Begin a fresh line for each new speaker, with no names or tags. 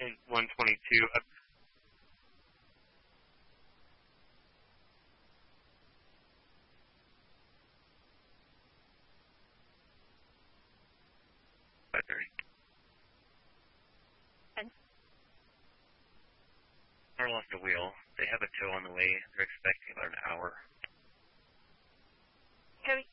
in 122. Or lost a wheel. They have a tow on the way. They're expecting about an hour.
Heavy.